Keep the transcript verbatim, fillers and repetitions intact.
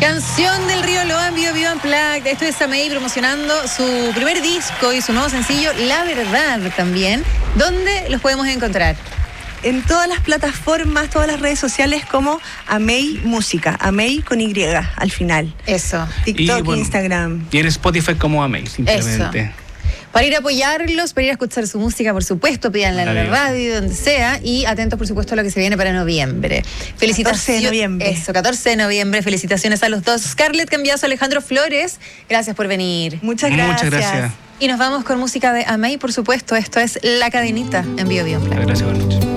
Canción del Río Loa en Bio Bio Unplugged. Esto es Amey promocionando su primer disco y su nuevo sencillo, La Verdad, también. ¿Dónde los podemos encontrar? En todas las plataformas, todas las redes sociales como Amey Música, Amey con Y al final. Eso. TikTok, y, bueno, Instagram. Y en Spotify como Amey, simplemente. Eso. Para ir a apoyarlos, para ir a escuchar su música, por supuesto, pídanla en la radio, donde sea, y atentos, por supuesto, a lo que se viene para noviembre. Felicitaciones. catorce de noviembre. Eso, catorce de noviembre. Felicitaciones a los dos. Scarlett Cambiaso, Alejandro Flores, gracias por venir. Muchas gracias. Muchas gracias. Y nos vamos con música de Amey, por supuesto. Esto es La Cadenita en Bio Bio Unplugged. Gracias, buenas noches.